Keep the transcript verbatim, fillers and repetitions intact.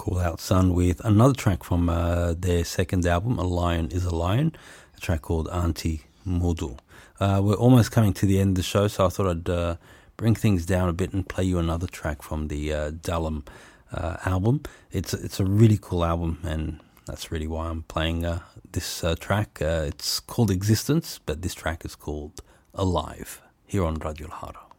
Cool Out Sun with another track from uh, their second album, A Lion is a Lion, a track called Auntie Moodle. Uh, we're almost coming to the end of the show, so I thought I'd uh, bring things down a bit and play you another track from the uh, Dalam uh, album. It's, it's a really cool album, and that's really why I'm playing uh, this uh, track. Uh, it's called Existence, but this track is called Alive, here on Radio Lahara.